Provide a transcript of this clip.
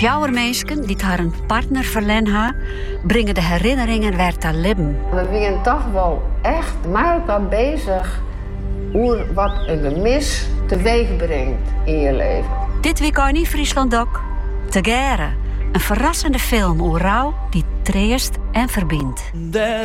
4 mensen die haar een partner verlen ha, brengen de herinneringen weer te leven. We zijn toch wel echt met elkaar bezig hoe wat een gemis teweeg brengt in je leven. Dit weekend in Friesland ook. Te Gere, een verrassende film over rouw die treest en verbindt.